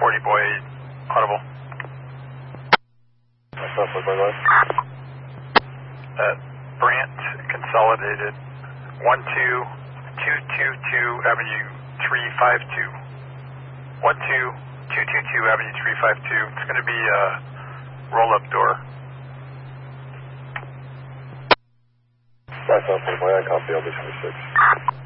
40 boy, audible. Brant, Consolidated, 12222 Avenue 352. 12222 Avenue 352. It's going to be a roll-up door. That's not boy, I copy, I'll be 26.